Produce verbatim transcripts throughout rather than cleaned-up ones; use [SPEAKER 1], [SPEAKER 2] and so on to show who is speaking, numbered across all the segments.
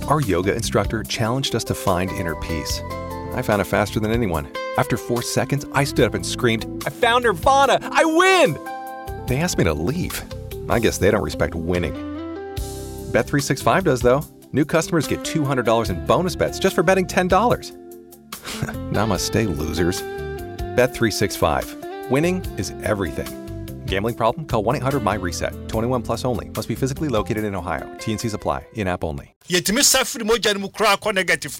[SPEAKER 1] Our yoga instructor challenged us to find inner peace. I found it faster than anyone. After four seconds, I stood up and screamed, "I found Nirvana! I win!" They asked me to leave. I guess they don't respect winning. Bet three sixty-five does, though. New customers get two hundred dollars in bonus bets just for betting ten dollars. Namaste, losers. Bet three sixty-five. Winning is everything. Gambling problem? Call one eight hundred M Y reset. twenty-one plus only. Must be physically located in Ohio. T and C's apply. In-app only.
[SPEAKER 2] Yetimi safri mo jani mu kura ko negative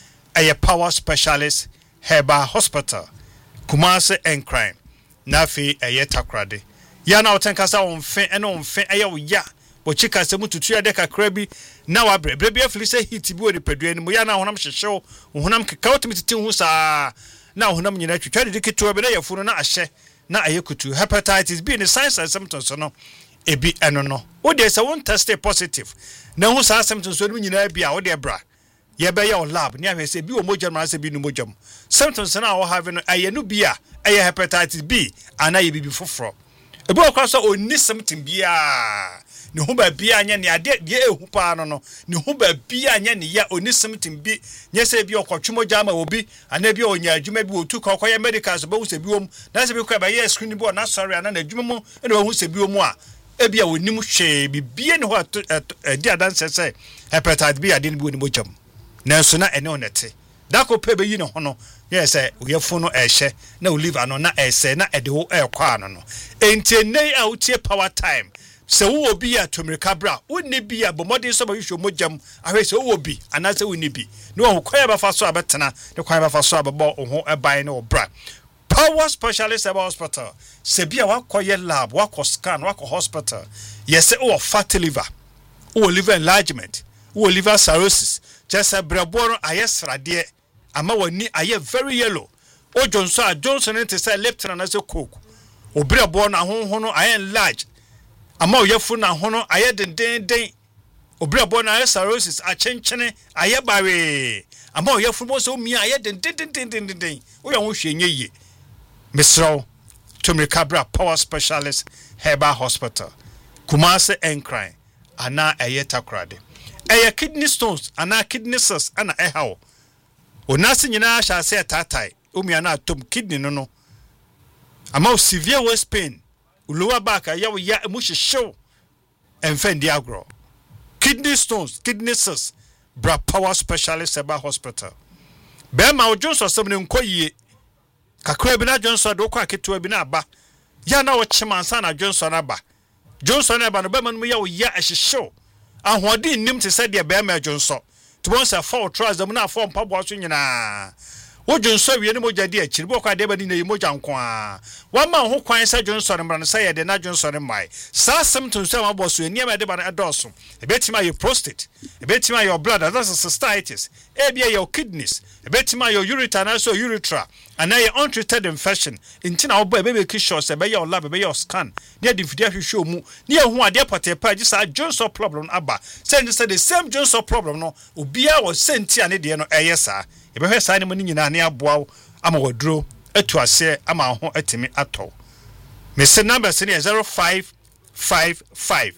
[SPEAKER 2] a power specialist Herbal Hospital. Kumase and crime. Nafi a yetakrade. Yana otenkasa on fen eno on fen aya wo ya. Bo chika se mututu ya deka krabi na wa bre. Brebi afili se hiti bi wo de pedue ni mu yana honam hyehyew. Honam keka otimiti hu sa na honam nyina twetwa de keto be na yafunu na ahye. Na ayekutu hepatitis B the signs and symptoms no ebi eno no wo dey say won test positive na hu sa symptoms so nyina bia wo dey bra ye be your lab na hwe say bi wo mogya ma say bi no mogyam symptoms na wo have no ayenu bia aye hepatitis B ana ye bibi foforo ebi okwa so oni symptom bia ne hu ba bia anya ne ade de ehu pa no no ne hu ba bia anya ne ya oni symptom bi nye say bi okotwemogya ma obi ana bi onya adwuma bi otu ka okoye medicals ba hu se bi wom na se bi kwa ba ye screen bi na sorry ana na adwuma mu ene hu se bi wom a e bia onim hwe bi bia ne ho adi adanse se hepatitis B ade ne bi onimo gyam na so na ene onete da ko pe be yi ne ho no ye say oyefo no ehye na o liver no na ese na ede ho ekwa no no enti nei a utie power time se wo obi a tomirika bra wonni bi a bomode so ba hwehwe mogyam ahwe se wo obi ana se wonni bi no ho kwaya ba fa so abetena ne kwaya ba fa so abebo ho eban ne obra power specialist about hospital se bia wakoye lab wako scan wako hospital yes o fat liver o liver enlargement o liver cirrhosis just a brebono ayesrade ama wani aye very yellow o Johnson a Johnson ente say left na say coke o brebono ahonho no aye enlarge ama oyefu na hono aye den den den obrabo na cirrhosis a chenchene aye bare ama oyefu mo so mi aye den den den den den o ye ho hwenye ye misro Tomirika bra power specialist Herbal Hospital Kumase Enkran ana aye takrade aye kidney stones ana kidney cells ana ehawo onase nyina sha se tatai omi ana atom kidney no no ama severe waist pain lower back ya wo ya emuhye show enfendi agro kidney stones kidney cells bra power specialist Herbal Hospital be ma o Johnson semne nkoyie kakra bi na Johnson do kwa aketo bi na aba ya na wo chimansa na Johnson aba Johnson aba no be ma no ya wo ya ehye ahoɔden nim te sɛ deɛ bɛma Johnson to one say four trials them na four mpaboa so nyina wo Johnson wie ne mogya di akiri bo kwa de ba ni na mogya nko a wa ma ho kwan sɛ Johnson mmra no sɛ yɛ de na Johnson mai sa symptoms sɛ ma boso eni ma de ba na edoso ebetima your prostate ebetima your blood that's cystitis ebia your kidneys ebetima your ureter na so urethra and your untreated infection intina wo ba ebe ki sure sɛ be your lab be your scan ne de fidi ahwehwɛ mu ne ehu ade potepa gi sa Johnson problem aba sɛ say the same Johnson problem no obia wo senti ane de no ɛyɛ sa ebe hwɛ sa ne mo nyina ne aboa ama waduro atu ase ama ho atimi atɔ me se number se ne zero five five five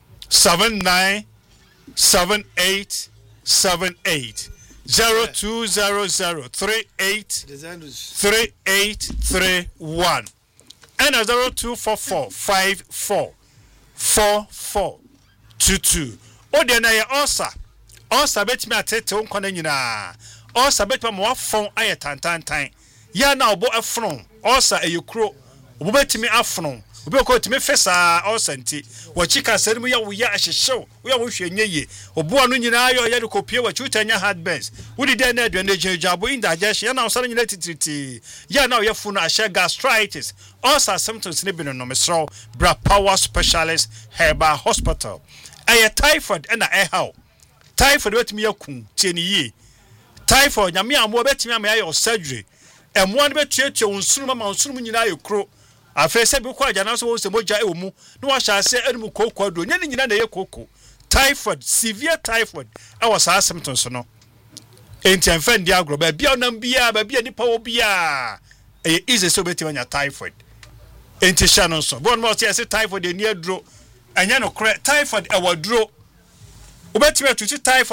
[SPEAKER 2] seven nine seven eight seven eight zero two zero zero three eight three eight three one and a zero two four four five four four four two two. O de na ye osa osa betimi atete on kwana nyina osa betimi mo afon aye tantantan ya na obo afron osa eyekro obo betimi afron obi ko timi fesa osa nti wo chika serimu ya wo ya ahyehyew wo ya wo hwenye ye obo anu nyina ayo ya de kopie wa chutanya heartburns wo di den na aduane jejabo indigestion ya na osara nyina titiriti ya na wo funu ahye gastritis osa symptoms ne bi no mesro bra power specialist Herbal Hospital aye typhoid na ehaw typhoid wetimi yakun tieni ye typhoid nyame amo betimi am ya surgery emo ne betuatua wonsuru mama wonsuru nyina ayekro afese bi kwa jana so wo se moja e wo mu no wa sha se enu kokko do nyane nyina na ye kokko typhoid severe typhoid e was sa symptoms no enti enfa ndi agro ba bia onam bia ba bia nipa wo bia e easy so beti wanya typhoid enti sha no so bon mo se typhoid e ni aduro anya no typhoid e waduro obeti wetu typhoid